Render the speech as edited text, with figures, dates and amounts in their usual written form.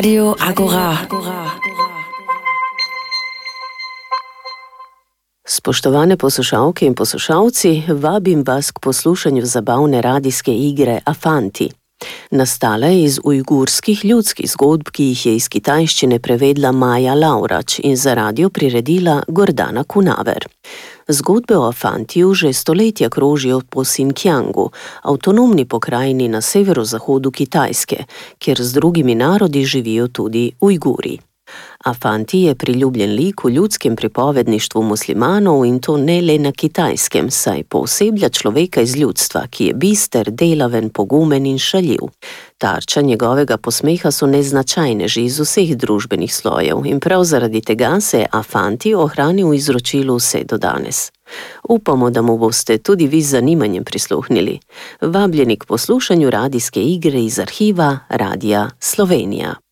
Radio Agora. Spoštovane poslušalke in poslušalci, vabim vas k poslušanju zabavne radijske igre Afanti. Nastala je iz ujgurskih ljudskih zgodb, ki jih je iz kitajščine prevedla Maja Lavrač in za radio priredila Gordana Kunaver. Zgodbe o Afantiju že stoletja krožijo po Sinkiangu, avtonomni pokrajini na severozahodu Kitajske, kjer z drugimi narodi živijo tudi Ujguri. Afanti je priljubljen lik v ljudskem pripovedništvu muslimanov in to ne le na Kitajskem, saj pooseblja človeka iz ljudstva, ki je bister, delaven, pogumen in šaljiv. Tarča njegovega posmeha so neznačajneži iz vseh družbenih slojev in prav zaradi tega se je Afanti ohranil v izročilu vse do danes. Upamo, da mu boste tudi vi z zanimanjem prisluhnili. Vabljeni k poslušanju radijske igre iz arhiva Radia Slovenija.